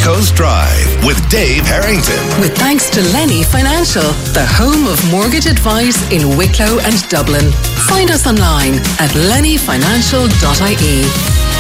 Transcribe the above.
Coast Drive with Dave Harrington. With thanks to Lenny Financial, the home of mortgage advice in Wicklow and Dublin. Find us online at lennyfinancial.ie.